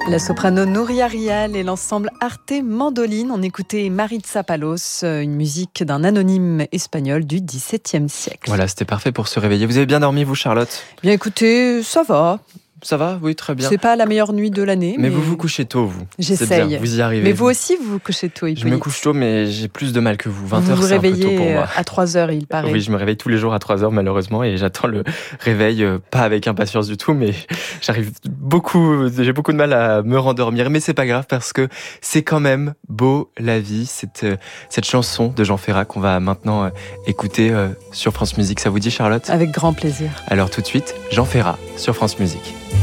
La soprano Nuria Rial et l'ensemble Arte Mandoline. On écoutait Maritza Palos, une musique d'un anonyme espagnol du XVIIe siècle. Voilà, c'était parfait pour se réveiller. Vous avez bien dormi, vous, Charlotte ? Bien écoutez, ça va. Ça va ? Oui, très bien. C'est pas la meilleure nuit de l'année. Mais vous vous couchez tôt, vous. J'essaye. C'est bien, vous y arrivez. Mais vous aussi, vous vous couchez tôt, Hippolyte. Je me couche tôt, mais j'ai plus de mal que vous. 20h, vous c'est un peu tôt pour réveillez moi. à 3h, il paraît. Oui, je me réveille tous les jours à 3h, malheureusement, et j'attends le réveil, pas avec impatience du tout, mais j'ai beaucoup de mal à me rendormir. Mais c'est pas grave, parce que c'est quand même beau, la vie. Cette chanson de Jean Ferrat qu'on va maintenant écouter sur France Musique. Ça vous dit, Charlotte ? Avec grand plaisir. Alors tout de suite, Jean Ferrat sur France Musique.